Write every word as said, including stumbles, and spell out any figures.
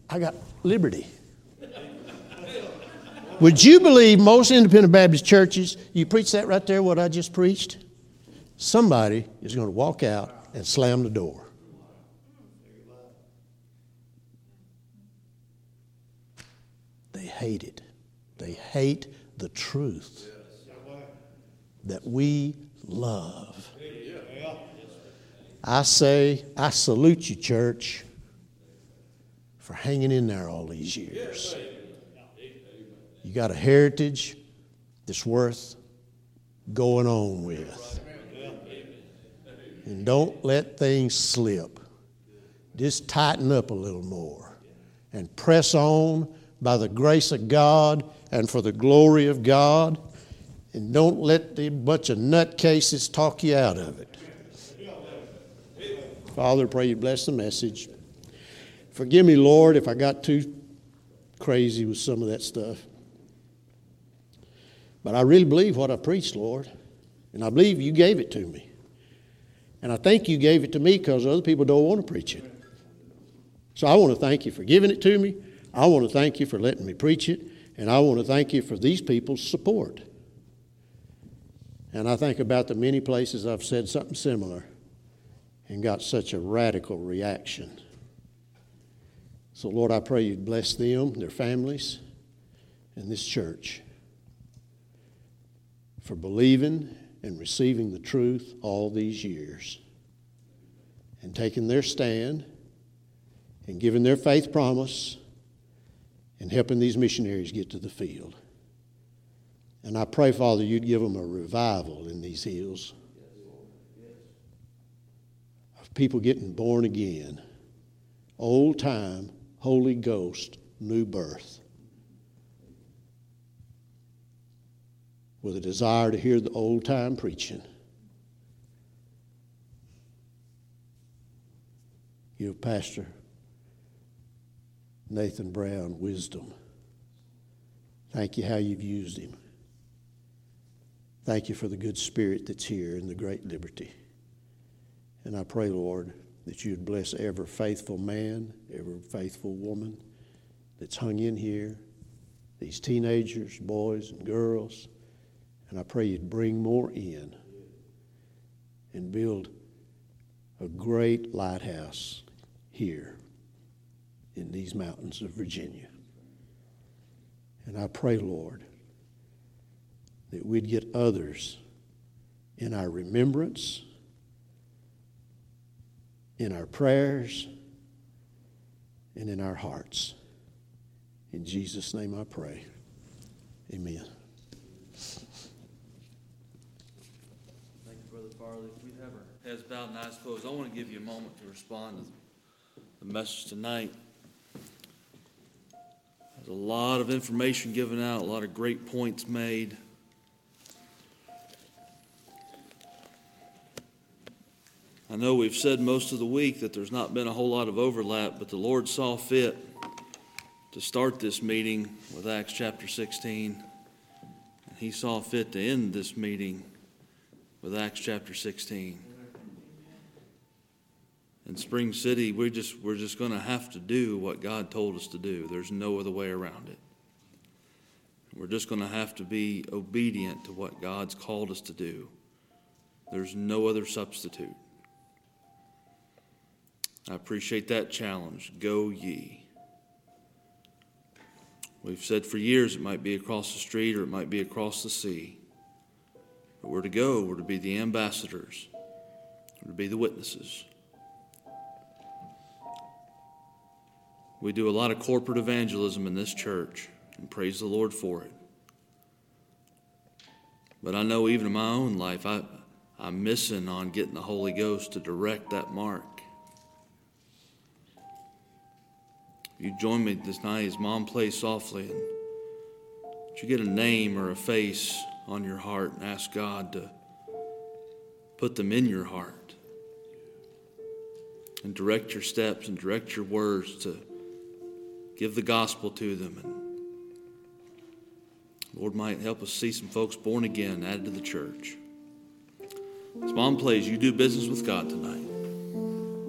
I got liberty. Would you believe most independent Baptist churches, you preach that right there, what I just preached? Somebody is going to walk out and slam the door. They hate it. They hate the truth that we love. I say, I salute you, church, for hanging in there all these years. You got a heritage that's worth going on with. And don't let things slip. Just tighten up a little more and press on by the grace of God and for the glory of God. And don't let the bunch of nutcases talk you out of it. Father, pray you bless the message. Forgive me, Lord, if I got too crazy with some of that stuff. But I really believe what I preached, Lord. And I believe you gave it to me. And I think you gave it to me because other people don't want to preach it. So I want to thank you for giving it to me. I want to thank you for letting me preach it. And I want to thank you for these people's support. And I think about the many places I've said something similar and got such a radical reaction. So, Lord, I pray you'd bless them, their families, and this church for believing and receiving the truth all these years and taking their stand and giving their faith promise and helping these missionaries get to the field. And I pray, Father, you'd give them a revival in these hills of people getting born again, old time, Holy Ghost, new birth, with a desire to hear the old time preaching. Give Pastor Nathan Brown wisdom. Thank you how you've used him. Thank you for the good spirit that's here and the great liberty. And I pray, Lord, that you'd bless every faithful man, every faithful woman that's hung in here, these teenagers, boys and girls. And I pray you'd bring more in and build a great lighthouse here in these mountains of Virginia. And I pray, Lord, that we'd get others in our remembrance, in our prayers, and in our hearts. In Jesus' name I pray. Amen. Thank you, Brother Farley. If we have our heads bowed and eyes closed, I want to give you a moment to respond to the message tonight. There's a lot of information given out, a lot of great points made. I know we've said most of the week that there's not been a whole lot of overlap, but the Lord saw fit to start this meeting with Acts chapter sixteen. And he saw fit to end this meeting with Acts chapter sixteen. In Spring City, we're just, we're just going to have to do what God told us to do. There's no other way around it. We're just going to have to be obedient to what God's called us to do. There's no other substitute. I appreciate that challenge. Go ye. We've said for years it might be across the street or it might be across the sea. But we're to go. We're to be the ambassadors. We're to be the witnesses. We do a lot of corporate evangelism in this church, and praise the Lord for it. But I know even in my own life, I, I'm missing on getting the Holy Ghost to direct that mark. You join me this night as Mom plays softly, and you get a name or a face on your heart and ask God to put them in your heart and direct your steps and direct your words to give the gospel to them. And Lord might help us see some folks born again added to the church. As Mom plays, you do business with God tonight.